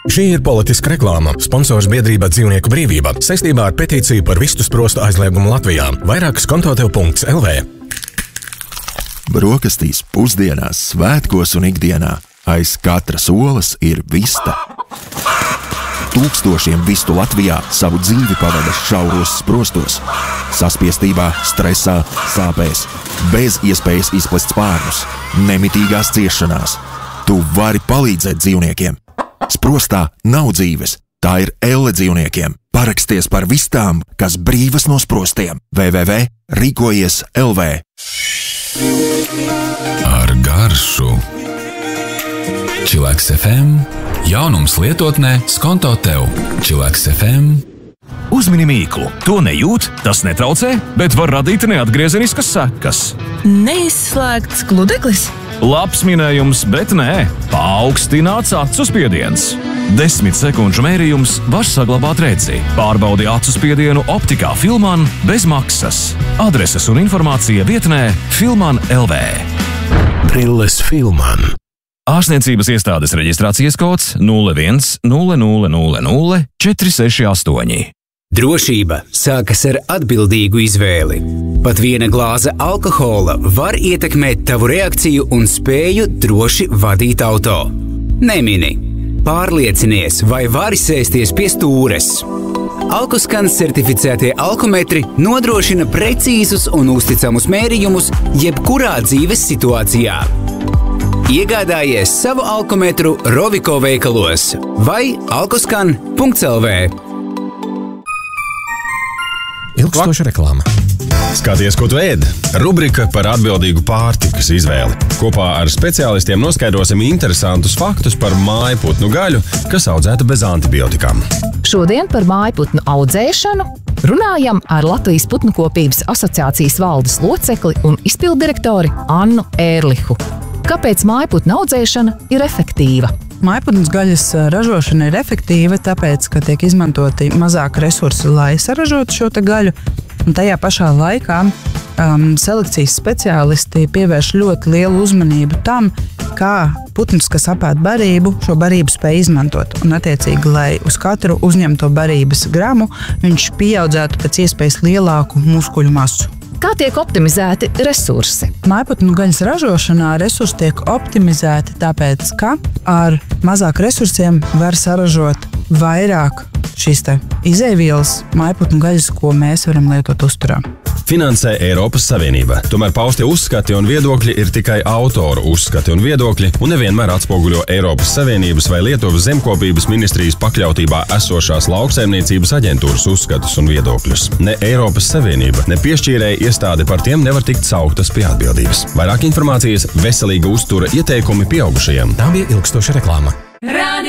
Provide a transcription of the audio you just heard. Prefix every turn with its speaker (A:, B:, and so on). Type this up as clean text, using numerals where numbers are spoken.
A: Šī ir politiska reklāma. Sponsors biedrība Dzīvnieku brīvība saistībā ar petīciju par vistu sprostu aizliegumu Latvijā. Vairāk skontotev.lv.
B: Brokastīs, pusdienās, svētkos un ikdienā aiz katras olas ir vista. Tūkstošiem vistu Latvijā savu dzīvi pavada šauros sprostos, saspiestībā, stresā, sāpēs, bez iespējas izplest spārnus, nemitīgās ciešanās. Tu vari palīdzēt dzīvniekiem. Sprostā nav dzīves, tā ir elle dzīvniekiem. Paraksties par vistām, kas brīvas no sprostiem. www.rīkojies.lv.
C: Ar garšu Chillax FM. Jaunums lietotnē Skonto tev. Chillax FM.
D: Uzmini mīklu. To nejūt, tas netraucē, bet var radīt neatgriezeniskas sekas.
E: Neizslēgts gludeklis?
D: Labs minējums, bet nē. Paaugstināts acu spiediens. 10 sekundžu mērījums var saglabāt redzi. Pārbaudi acu spiedienu optikā Filman bez maksas. Adreses un informācija vietnē Filman.lv.
A: Brilles Filman.
D: Ārstniecības iestādes reģistrācijas kods 01000468.
F: Drošība sākas ar atbildīgu izvēli. Pat viena glāze alkohola var ietekmēt tavu reakciju un spēju droši vadīt auto. Nemini. Pārliecinies, vai vari sēsties pie stūres. Alkoskans certificētie alkometri nodrošina precīzus un uzticamus mērījumus jebkurā dzīves situācijā. Iegādājies savu alkometru Roviko veikalos vai alkoskan.lv.
A: Ilgstoša reklāma.
G: Skaties, ko tu ēd. Rubrika par atbildīgu pārtikas izvēli. Kopā ar speciālistiem noskaidrosim interesantus faktus par mājputnu gaļu, kas audzēta bez antibiotikām.
H: Šodien par mājputnu audzēšanu runājam ar Latvijas putnukopības asociācijas valdes locekli un izpilddirektori Annu Ērlihu. Kāpēc mājputnu audzēšana ir efektīva?
E: Mājputnas gaļas ražošana ir efektīva, tāpēc, ka tiek izmantoti mazāk resursi, lai saražotu šo te gaļu. Un tajā pašā laikā selekcijas speciālisti pievērš ļoti lielu uzmanību tam, kā putns, kas apēd barību, šo barību spēj izmantot. Un attiecīgi, lai uz katru uzņemto barības gramu viņš pieaudzētu pēc iespējas lielāku muskuļu masu.
H: Kā tiek optimizēti resursi?
E: Mājputnu gaļas ražošanā resursi tiek optimizēti tāpēc, ka ar mazāk resursiem var saražot vairāk šīs te izēvielas mājputnu gaļas, ko mēs varam lietot uzturā.
G: Finansē Eiropas Savienība. Tomēr paustie uzskati un viedokļi ir tikai autoru uzskati un viedokļi un nevienmēr atspoguļo Eiropas Savienības vai Lietuvas zemkopības ministrijas pakļautībā esošās lauksaimniecības aģentūras uzskatus un viedokļus. Ne Eiropas Savienība, ne piešķīrēja iestāde par tiem nevar tikt sauktas pie atbildības. Vairāk informācijas, veselīga uztura ieteikumi pieaugušajiem.
A: Tā bija ilgstoša reklāma.